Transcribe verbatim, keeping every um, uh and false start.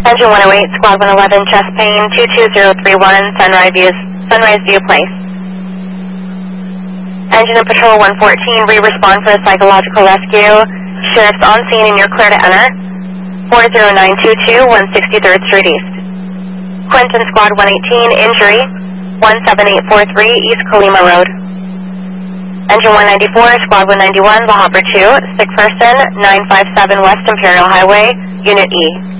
Engine one oh eight, Squad one eleven, chest pain, two two zero three one, Sunrise View, Sunrise View Place. Engine and Patrol one fourteen, re-respond for a psychological rescue. Sheriff's on scene and you're clear to enter. four zero nine two two, one sixty-third Street East. Quentin Squad one eighteen, injury, one seven eight four three, East Colima Road. Engine one ninety-four, Squad one ninety-one, La Hopper two, sick person, nine five seven West Imperial Highway, Unit E.